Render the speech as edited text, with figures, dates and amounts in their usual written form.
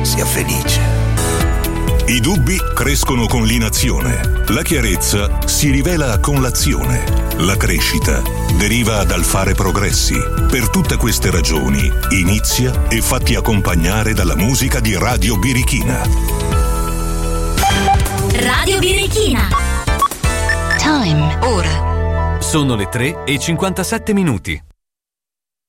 sia felice. I dubbi crescono con l'inazione, la chiarezza si rivela con l'azione, la crescita deriva dal fare progressi. Per tutte queste ragioni, inizia e fatti accompagnare dalla musica di Radio Birichina. Radio Birichina. Time. Ora. Sono le 3:57.